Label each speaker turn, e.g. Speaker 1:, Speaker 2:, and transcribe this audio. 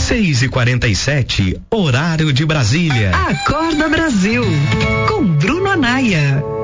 Speaker 1: 6h47, horário de Brasília.
Speaker 2: Acorda Brasil, com Bruno Anaia.